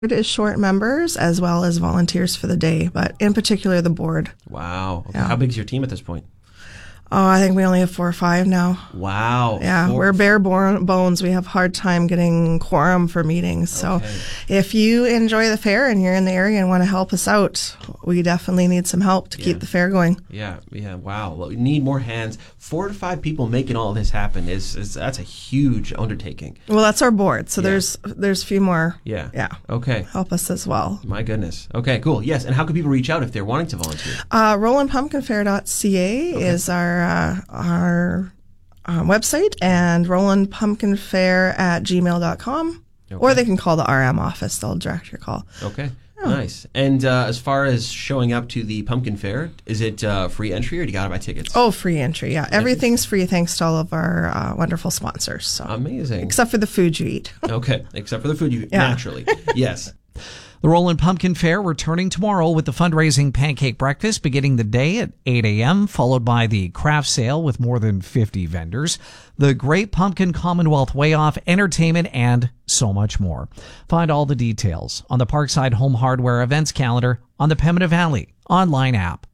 It is short members as well as volunteers for the day, but in particular the board. Wow. Okay. Yeah. How big is your team at this point? Oh, I think we only have 4 or 5 now. Wow. Yeah, we're bare bones. We have a hard time getting quorum for meetings. So if you enjoy the fair and you're in the area and want to help us out, we definitely need some help to keep the fair going. Yeah. Wow. Well, we need more hands. 4 to 5 people making all this happen that's a huge undertaking. Well, that's our board. So there's a few more. Yeah. Okay. Help us as well. My goodness. Okay, cool. Yes. And how can people reach out if they're wanting to volunteer? RolandPumpkinFair.ca is our website, and RolandPumpkinFair@gmail.com. Or they can call the RM office. They'll direct your call. Okay. Nice. And as far as showing up to the Pumpkin Fair, is it free entry or do you got to buy tickets? Oh, free entry. Yeah. Everything's free thanks to all of our wonderful sponsors. So. Amazing. Except for the food you eat. Okay. Except for the food you eat. Naturally. Yes. The Roland Pumpkin Fair returning tomorrow with the fundraising pancake breakfast beginning the day at 8 a.m., followed by the craft sale with more than 50 vendors, the Great Pumpkin Commonwealth Way Off, entertainment, and so much more. Find all the details on the Parkside Home Hardware events calendar on the Pembina Valley online app.